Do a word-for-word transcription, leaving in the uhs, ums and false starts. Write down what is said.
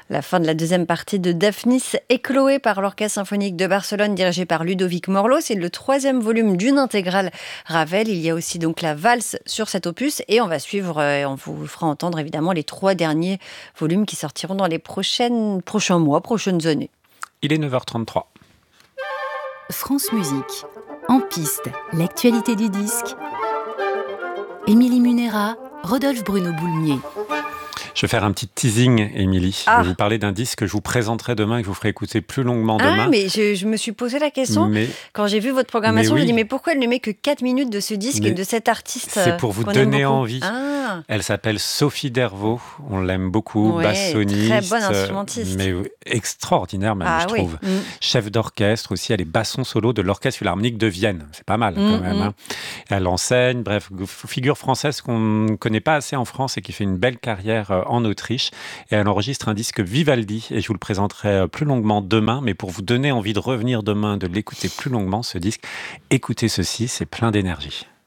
La fin de la deuxième partie de Daphnis et Chloé par l'Orchestre symphonique de Barcelone dirigé par Ludovic Morlot. C'est le troisième volume d'une intégrale Ravel. Il y a aussi donc la valse sur cet opus et on va suivre, euh, on vous fera entendre évidemment les trois derniers volumes qui sortiront dans les prochaines, prochains mois, prochaines années. Il est neuf heures trente-trois. France Musique, en piste, l'actualité du disque. Émilie Munera, Rodolphe Bruno Boulmier. Je vais faire un petit teasing, Émilie. Ah. Je vais vous parler d'un disque que je vous présenterai demain et que je vous ferai écouter plus longuement demain. Ah, mais je, je me suis posé la question Mais, quand j'ai vu votre programmation. mais oui. Je me dis, mais pourquoi elle ne met que quatre minutes de ce disque Mais et de cet artiste c'est pour vous qu'on aime donner beaucoup. envie. Ah. Elle s'appelle Sophie Dervaux. On l'aime beaucoup, Ouais, bassoniste. très bonne instrumentiste. Mais extraordinaire même, Ah je oui. trouve. Mm. Chef d'orchestre aussi, elle est basson solo de l'Orchestre Philharmonique de Vienne. C'est pas mal Mm, quand même. mm. Hein. Elle enseigne, bref, figure française qu'on ne connaît pas assez en France et qui fait une belle carrière en Autriche. Et elle enregistre un disque Vivaldi et je vous le présenterai plus longuement demain. Mais pour vous donner envie de revenir demain, de l'écouter plus longuement, ce disque, écoutez ceci, c'est plein d'énergie.